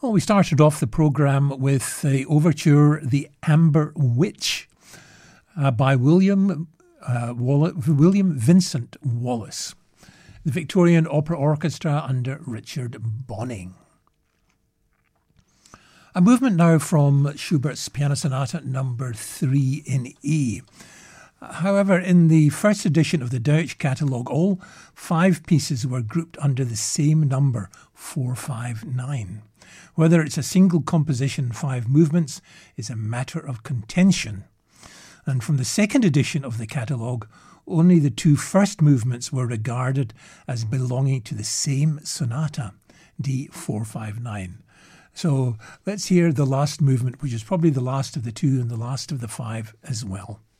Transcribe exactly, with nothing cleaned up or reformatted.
Well, we started off the programme with the overture, The Amber Witch, uh, by William uh, Wall- William Vincent Wallace, the Victorian Opera Orchestra under Richard Bonynge. A movement now from Schubert's Piano Sonata number three in E. However, in the first edition of the Deutsch catalogue, all five pieces were grouped under the same number, four five nine. Whether it's a single composition, five movements, is a matter of contention. And from the second edition of the catalogue, only the two first movements were regarded as belonging to the same sonata, D four five nine. So let's hear the last movement, which is probably the last of the two and the last of the five as well.